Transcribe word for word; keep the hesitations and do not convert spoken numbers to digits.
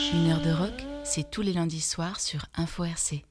Une heure de rock, c'est tous les lundis soirs sur Info R C.